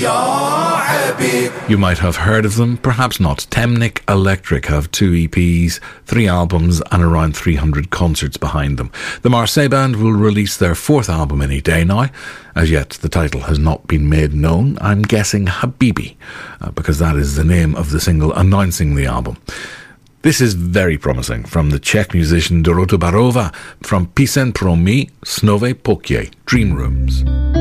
You might have heard of them, perhaps not. Temnik Electric have 2 EPs, 3 albums and around 300 concerts behind them. The Marseille band will release their 4th album any day now. As yet, the title has not been made known. I'm guessing Habibi, because that is the name of the single announcing the album. This is very promising from the Czech musician Dorota Barova from Píseň pro mě, Snové pokoje, Dream Rooms.